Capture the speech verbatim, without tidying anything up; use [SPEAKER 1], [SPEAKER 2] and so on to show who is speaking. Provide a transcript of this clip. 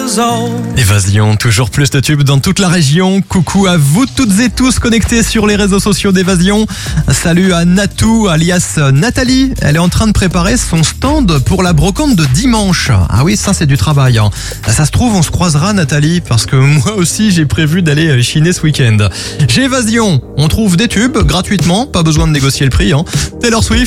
[SPEAKER 1] years old.
[SPEAKER 2] Évasion, toujours plus de tubes dans toute la région. Coucou à vous toutes et tous connectés sur les réseaux sociaux d'Évasion. Salut à Natou, alias Nathalie. Elle est en train de préparer son stand pour la brocante de dimanche. Ah oui, ça c'est du travail. Hein. Ça se trouve, on se croisera Nathalie, parce que moi aussi j'ai prévu d'aller chiner ce week-end. Chez Évasion, on trouve des tubes gratuitement, pas besoin de négocier le prix. Hein. Taylor Swift.